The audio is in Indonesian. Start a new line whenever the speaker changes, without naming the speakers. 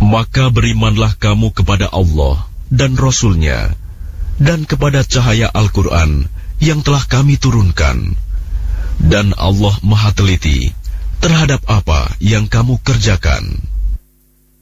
Maka berimanlah kamu kepada Allah dan Rasul-Nya, dan kepada cahaya Al-Quran yang telah kami turunkan. Dan Allah Maha Teliti terhadap apa yang kamu kerjakan.